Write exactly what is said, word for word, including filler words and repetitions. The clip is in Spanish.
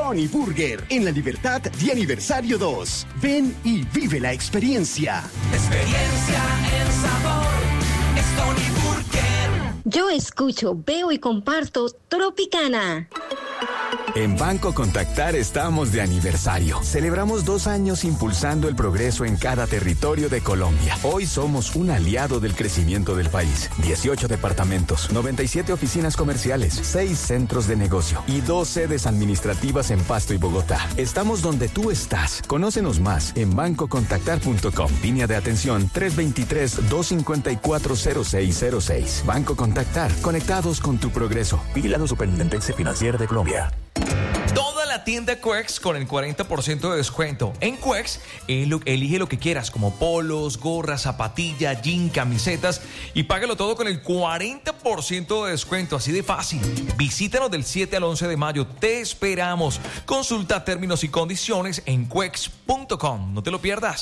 Tony Burger, en La Libertad de Aniversario dos. Ven y vive la experiencia. Experiencia en sabor, es Tony Burger. Yo escucho, veo y comparto Tropicana. En Banco Contactar estamos de aniversario. Celebramos dos años impulsando el progreso en cada territorio de Colombia. Hoy somos un aliado del crecimiento del país. dieciocho departamentos, noventa y siete oficinas comerciales, seis centros de negocio y dos sedes administrativas en Pasto y Bogotá. Estamos donde tú estás. Conócenos más en banco contactar punto com. Línea de atención tres dos tres, dos cinco cuatro, cero seis cero seis. Banco Contactar. Conectados con tu progreso. Vigilado Superintendencia Financiera de Colombia. Toda la tienda Quex con el cuarenta por ciento de descuento. En Quex, elige lo que quieras, como polos, gorras, zapatillas, jean, camisetas, y págalo todo con el cuarenta por ciento de descuento, así de fácil. Visítanos del siete al once de mayo, te esperamos. Consulta términos y condiciones en quex punto com, no te lo pierdas.